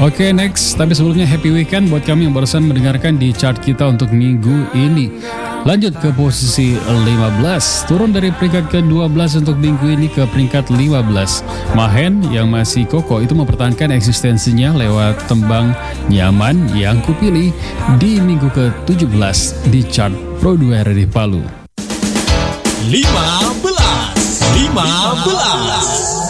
Oke, next. Tapi sebelumnya happy weekend buat kami yang barusan mendengarkan di chart kita untuk minggu ini. Lanjut ke posisi 15. Turun dari peringkat ke-12 untuk minggu ini ke peringkat 15. Mahen yang masih kokoh itu mempertahankan eksistensinya lewat tembang Nyaman yang kupilih di minggu ke-17 di chart Pro 2 RRI Palu. 15.